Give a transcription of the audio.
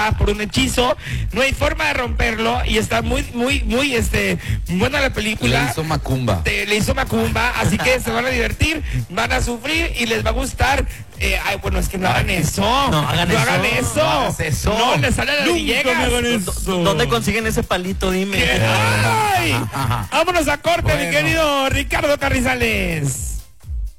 por un hechizo, no hay forma de romperlo y está muy buena la película. Le hizo Macumba, así que se van a divertir, van a sufrir y les va a gustar. Bueno, es que no hagan eso. No hagan eso. No, les sale la Villegas. ¿Dónde consiguen ese palito? Dime. ¡Ay! Vámonos a corte, mi querido Ricardo Carrizales.